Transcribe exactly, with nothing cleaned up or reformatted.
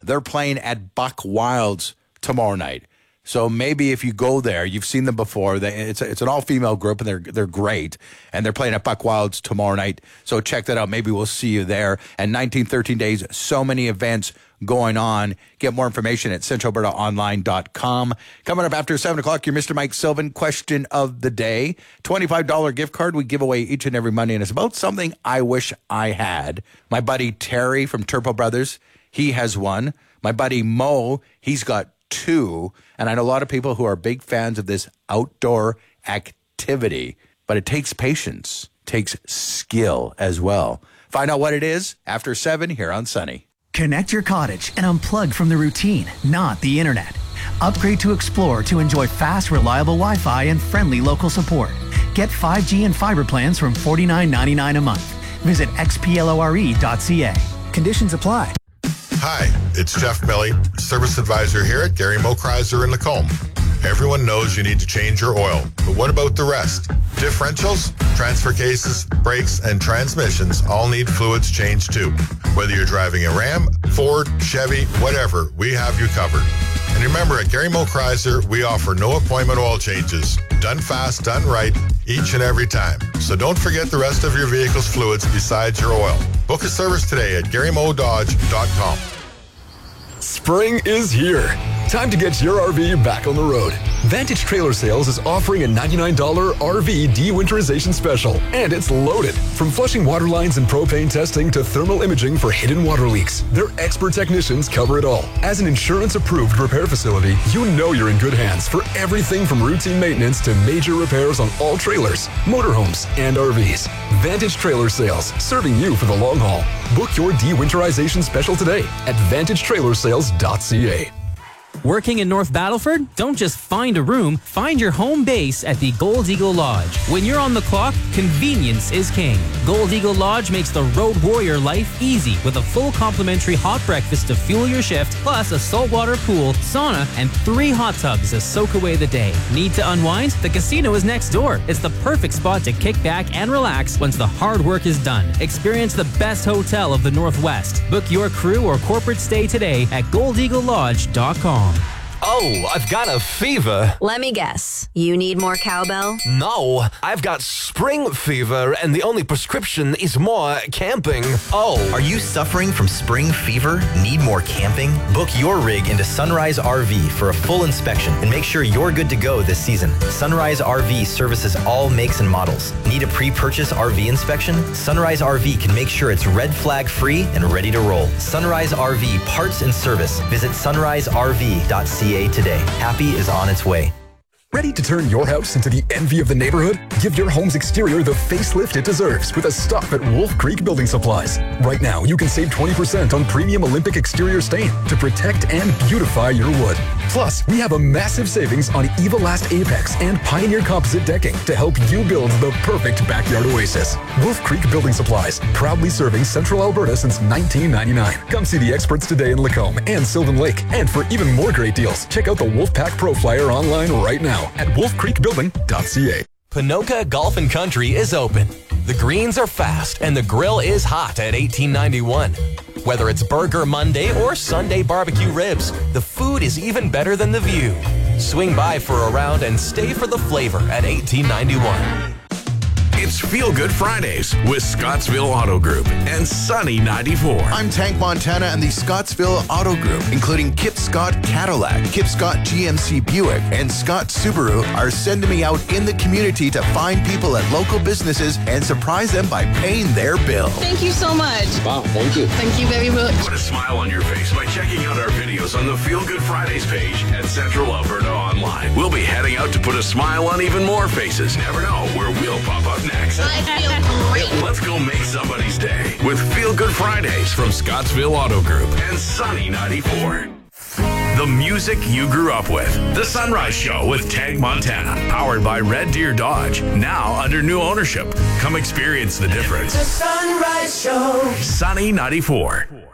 They're playing at Buck Wilds tomorrow night. So maybe if you go there, you've seen them before. They, it's a, it's an all-female group, and they're they're great. And they're playing at Buck Wilds tomorrow night. So check that out. Maybe we'll see you there. And nineteen thirteen days, so many events going on. Get more information at central alberta online dot com. Coming up after seven o'clock, your Mister Mike Sylvan question of the day. twenty-five dollars gift card we give away each and every Monday, and it's about something I wish I had. My buddy Terry from Turbo Brothers, he has one. My buddy Mo, he's got two. And I know a lot of people who are big fans of this outdoor activity, but it takes patience, takes skill as well. Find out what it is after seven here on Sunny. Connect your cottage and unplug from the routine, not the internet. Upgrade to Explore to enjoy fast, reliable Wi-Fi and friendly local support. Get five G and fiber plans from forty-nine ninety-nine a month. Visit x p lore dot c a. Conditions apply. Hi, it's Jeff Milley, Service Advisor here at Gary Mo Chrysler in Lacombe. Everyone knows you need to change your oil, but what about the rest? Differentials, transfer cases, brakes, and transmissions all need fluids changed too. Whether you're driving a Ram, Ford, Chevy, whatever, we have you covered. And remember, at Gary Mo Chrysler, we offer no appointment oil changes. Done fast, done right, each and every time. So don't forget the rest of your vehicle's fluids besides your oil. Book a service today at gary mo dodge dot com. Spring is here. Time to get your R V back on the road. Vantage Trailer Sales is offering a ninety-nine dollars R V de-winterization special, and it's loaded. From flushing water lines and propane testing to thermal imaging for hidden water leaks, their expert technicians cover it all. As an insurance-approved repair facility, you know you're in good hands for everything from routine maintenance to major repairs on all trailers, motorhomes, and R Vs. Vantage Trailer Sales, serving you for the long haul. Book your de-winterization special today at vantage trailer sales dot c a. Working in North Battleford? Don't just find a room, find your home base at the Gold Eagle Lodge. When you're on the clock, convenience is king. Gold Eagle Lodge makes the road warrior life easy with a full complimentary hot breakfast to fuel your shift, plus a saltwater pool, sauna, and three hot tubs to soak away the day. Need to unwind? The casino is next door. It's the perfect spot to kick back and relax once the hard work is done. Experience the best hotel of the Northwest. Book your crew or corporate stay today at gold eagle lodge dot com. Oh, I've got a fever. Let me guess. You need more cowbell? No, I've got spring fever, and the only prescription is more camping. Oh. Are you suffering from spring fever? Need more camping? Book your rig into Sunrise R V for a full inspection and make sure you're good to go this season. Sunrise R V services all makes and models. Need a pre-purchase R V inspection? Sunrise R V can make sure it's red flag free and ready to roll. Sunrise R V parts and service. Visit sunrise r v dot c a today. Happy is on its way. Ready to turn your house into the envy of the neighborhood? Give your home's exterior the facelift it deserves with a stop at Wolf Creek Building Supplies. Right now, you can save twenty percent on premium Olympic exterior stain to protect and beautify your wood. Plus, we have a massive savings on Evolast Apex and Pioneer Composite decking to help you build the perfect backyard oasis. Wolf Creek Building Supplies, proudly serving Central Alberta since nineteen ninety-nine. Come see the experts today in Lacombe and Sylvan Lake. And for even more great deals, check out the Wolfpack Pro Flyer online right now at wolf creek building dot c a. Ponoka Golf and Country is open. The greens are fast and the grill is hot at eighteen ninety-one. Whether it's Burger Monday or Sunday barbecue ribs, the food is even better than the view. Swing by for a round and stay for the flavor at eighteen ninety-one. It's Feel Good Fridays with Scottsville Auto Group and Sunny ninety-four. I'm Tank Montana and the Scottsville Auto Group, including Kip Scott Cadillac, Kip Scott G M C Buick, and Scott Subaru, are sending me out in the community to find people at local businesses and surprise them by paying their bill. Thank you so much. Wow, thank you. Thank you very much. Put a smile on your face by checking out our videos on the Feel Good Fridays page at Central Alberta Online. We'll be heading out to put a smile on even more faces. Never know where we'll pop up next. I feel great. Let's go make somebody's day with Feel Good Fridays from Scottsville Auto Group and Sunny ninety-four. The music you grew up with. The Sunrise Show with Tag Montana. Powered by Red Deer Dodge. Now under new ownership. Come experience the difference. The Sunrise Show. Sunny ninety-four.